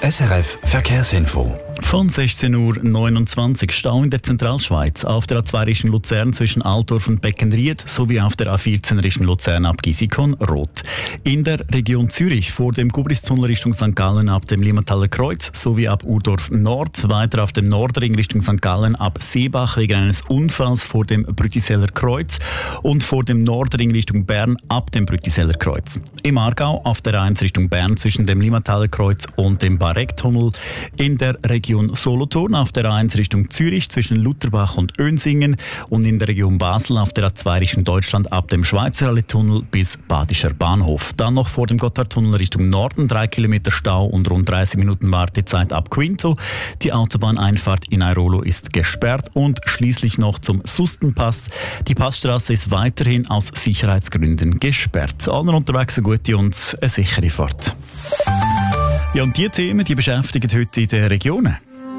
SRF Verkehrsinfo. Von 16.29 Uhr Stau in der Zentralschweiz auf der A2 Richtung Luzern zwischen Altdorf und Beckenried sowie auf der A14 Richtung Luzern ab Gisikon rot. In der Region Zürich vor dem Gubristunnel Richtung St. Gallen ab dem Limmataler Kreuz sowie ab Urdorf Nord, weiter auf dem Nordring Richtung St. Gallen ab Seebach wegen eines Unfalls vor dem Brütiseller Kreuz und vor dem Nordring Richtung Bern ab dem Brütiseller Kreuz. Im Aargau auf der A1 Richtung Bern zwischen dem Limmataler Kreuz und dem Barecktunnel. In der Region Solothurn auf der A1 Richtung Zürich zwischen Lutherbach und Önsingen und in der Region Basel auf der A2 Richtung Deutschland ab dem Schweizerallee-Tunnel bis Badischer Bahnhof. Dann noch vor dem Gotthardtunnel Richtung Norden 3 Kilometer Stau und rund 30 Minuten Wartezeit ab Quinto. Die Autobahneinfahrt in Airolo ist gesperrt und schließlich noch zum Sustenpass. Die Passstraße ist weiterhin aus Sicherheitsgründen gesperrt. Allen unterwegs eine gute und eine sichere Fahrt. Ja, und die Themen, die beschäftigen heute in den Regionen.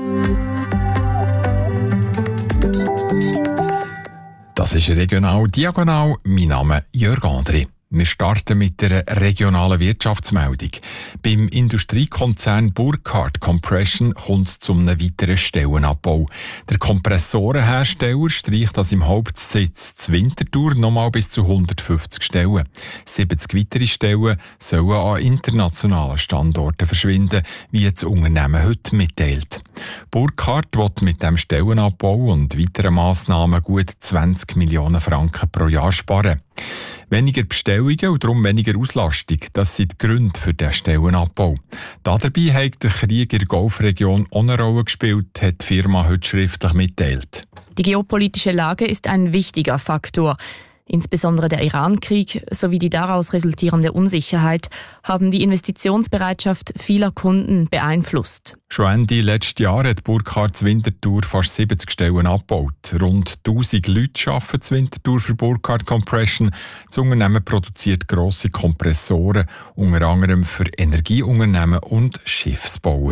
Das ist Regional Diagonal. Mein Name ist Jörg André. Wir starten mit einer regionalen Wirtschaftsmeldung. Beim Industriekonzern Burkhardt Compression kommt es zu einem weiteren Stellenabbau. Der Kompressorenhersteller streicht das im Hauptsitz zu Winterthur nochmal bis zu 150 Stellen. 70 weitere Stellen sollen an internationalen Standorten verschwinden, wie das Unternehmen heute mitteilt. Burkhardt will mit dem Stellenabbau und weiteren Massnahmen gut 20 Millionen Franken pro Jahr sparen. Weniger Bestellungen und darum weniger Auslastung, das sind die Gründe für den Stellenabbau. Dabei hat der Krieg in der Golfregion auch eine Rolle gespielt, hat die Firma heute schriftlich mitteilt. Die geopolitische Lage ist ein wichtiger Faktor. Insbesondere der Iran-Krieg sowie die daraus resultierende Unsicherheit haben die Investitionsbereitschaft vieler Kunden beeinflusst. Schon Ende letzten Jahr hat Burkhardt Winterthur fast 70 Stellen abgebaut. Rund 1000 Leute arbeiten in Winterthur für Burkhardt Compression. Das Unternehmen produziert grosse Kompressoren, unter anderem für Energieunternehmen und Schiffsbauer.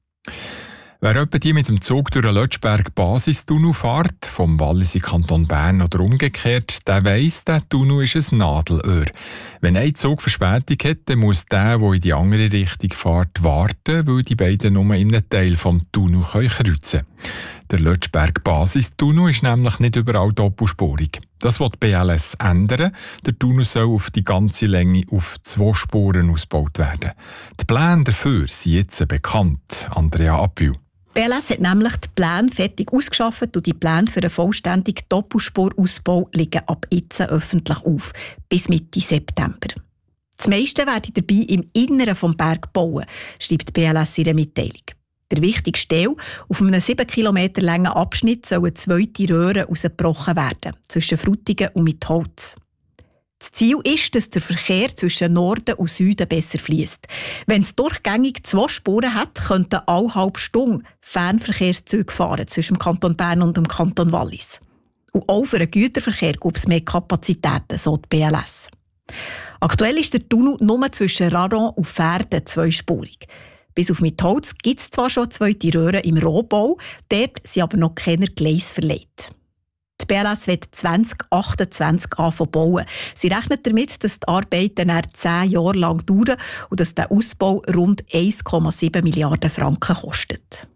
Wer etwa die mit dem Zug durch den Lötschberg-Basistunnel fährt, vom Wallis in Kanton Bern oder umgekehrt, der weiss, der Tunnel ist ein Nadelöhr. Wenn ein Zug Verspätung hat, dann muss der in die andere Richtung fährt, warten, weil die beiden nur in einem Teil vom Tunnel kreuzen können. Der Lötschberg-Basistunnel ist nämlich nicht überall doppelspurig. Das will die BLS ändern. Der Tunnel soll auf die ganze Länge auf 2 Spuren ausgebaut werden. Die Pläne dafür sind jetzt bekannt. Andrea Appiu. BLS hat nämlich die Pläne fertig ausgeschafft und die Pläne für einen vollständigen Doppelspurausbau liegen ab jetzt öffentlich auf, bis Mitte September. Das meiste werde dabei im Inneren des Bergs bauen, schreibt die BLS in ihrer Mitteilung. Der wichtigste Teil, auf einem 7 Kilometer langen Abschnitt sollen 2 Röhren rausgebrochen werden, zwischen Frutigen und Mitholz. Das Ziel ist, dass der Verkehr zwischen Norden und Süden besser fließt. Wenn es durchgängig 2 Spuren hat, könnten alle halbe Stunde Fernverkehrszüge fahren zwischen dem Kanton Bern und dem Kanton Wallis. Und auch für den Güterverkehr gibt es mehr Kapazitäten, so die BLS. Aktuell ist der Tunnel nur zwischen Raron und Verden 2-spurig. Bis auf Mitholz gibt es zwar schon 2 Röhren im Rohbau, dort sind aber noch keine Gleise verlegt. Die BLS wird 2028 bauen. Sie rechnet damit, dass die Arbeiten 10 Jahre lang dauern und dass der Ausbau rund 1,7 Milliarden Franken kostet.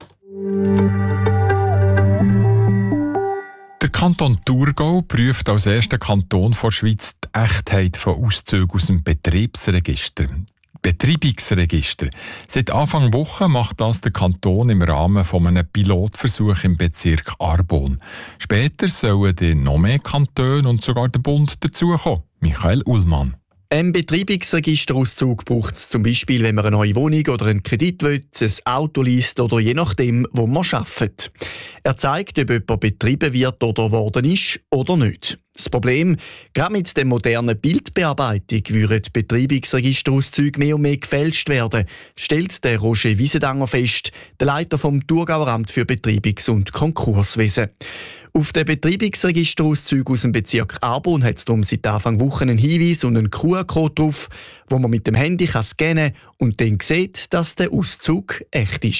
Der Kanton Thurgau prüft als erster Kanton der Schweiz die Echtheit von Auszügen aus dem Betriebsregister. Betreibungsregister. Seit Anfang Woche macht das der Kanton im Rahmen von einem Pilotversuch im Bezirk Arbon. Später sollen dann noch mehr Kantone und sogar der Bund dazukommen. Michael Ullmann. Ein Betreibungsregisterauszug braucht es zum Beispiel, wenn man eine neue Wohnung oder einen Kredit will, ein Auto liest oder je nachdem, wo man arbeitet. Er zeigt, ob jemand betrieben wird oder worden ist oder nicht. Das Problem, gerade mit der modernen Bildbearbeitung würden Betreibungsregisterauszüge mehr und mehr gefälscht werden, stellt der Roger Wiesendanger fest, der Leiter vom Thurgauer Amt für Betreibungs- und Konkurswesen. Auf den Betreibungsregisterauszügen aus dem Bezirk Arbon hat es darum seit Anfang Wochen einen Hinweis und einen QR-Code drauf, wo man mit dem Handy scannen kann und dann sieht, dass der Auszug echt ist.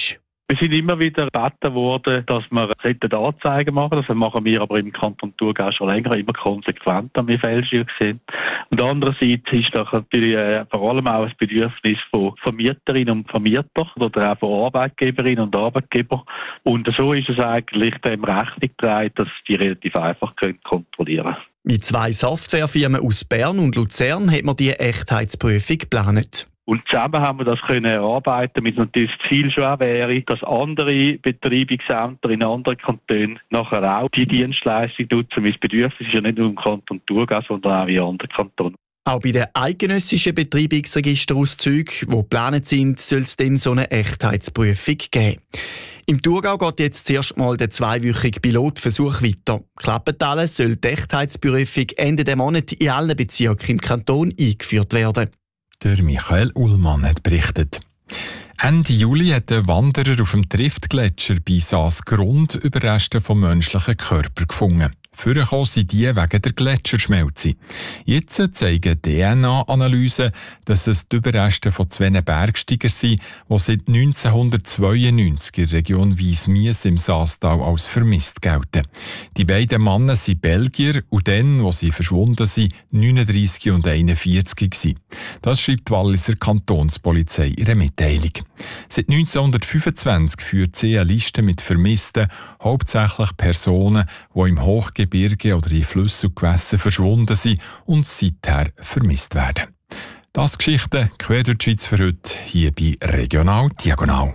Wir sind immer wieder gebeten worden, dass wir Anzeigen machen sollten. Das machen wir aber im Kanton Thurgau schon länger, immer konsequent, wenn wir Fälschungen sehen. Und andererseits ist das natürlich vor allem auch ein Bedürfnis von Vermieterinnen und Vermietern oder auch von Arbeitgeberinnen und Arbeitgebern. Und so ist es eigentlich dem Rechnung getragen, dass die relativ einfach kontrollieren können. Mit 2 Softwarefirmen aus Bern und Luzern hat man die Echtheitsprüfung geplant. Und zusammen haben wir das können erarbeiten, mit natürlich das Ziel schon auch wäre, dass andere Betreibungsämter in anderen Kantonen nachher auch die Dienstleistung nutzen. Weil das Bedürfnis ist ja nicht nur im Kanton Thurgau, sondern auch in anderen Kantonen. Auch bei den eidgenössischen Betreibungsregisterauszügen, die geplant sind, soll es dann so eine Echtheitsprüfung geben. Im Thurgau geht jetzt zuerst mal der 2-wöchige Pilotversuch weiter. Klappt alles, soll die Echtheitsprüfung Ende des Monats in allen Bezirken im Kanton eingeführt werden. Der Michael Ullmann hat berichtet. Ende Juli hat ein Wanderer auf dem Triftgletscher bei Saas-Grund Überreste von menschlichen Körpern gefunden. Vorgekommen sind die wegen der Gletscherschmelze. Jetzt zeigen DNA-Analysen, dass es die Überreste von 2 Bergsteigern sind, die seit 1992 in der Region Wiesmies im Saastal als vermisst gelten. Die beiden Männer sind Belgier und dann, wo sie verschwunden sind, 39 und 41 gewesen. Das schreibt die Walliser Kantonspolizei in ihrer Mitteilung. Seit 1925 führt sie eine Liste mit Vermissten, hauptsächlich Personen, die im Hochgebirge oder in Flüssen und Gewässern verschwunden sind und seither vermisst werden. Das Geschichten quer durch die Schweiz für heute, hier bei Regional Diagonal.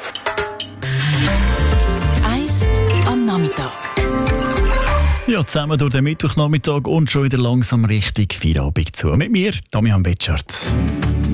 1 am Nachmittag. Ja, zusammen durch den Mittwochnachmittag und schon wieder langsam Richtung Feierabend zu. Mit mir, Damian Betschart.